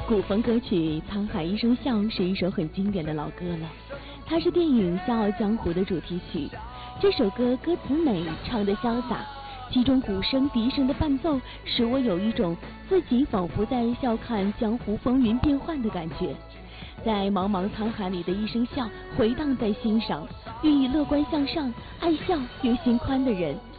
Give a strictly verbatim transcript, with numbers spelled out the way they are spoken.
古风歌曲《沧海一声笑》是一首很经典的老歌了，它是电影《笑傲江湖》的主题曲。这首歌歌词美，唱得潇洒，其中鼓声、笛声的伴奏，使我有一种自己仿佛在笑看江湖风云变幻的感觉。在茫茫沧海里的一声笑，回荡在心上，寓意乐观向上、爱笑又心宽的人，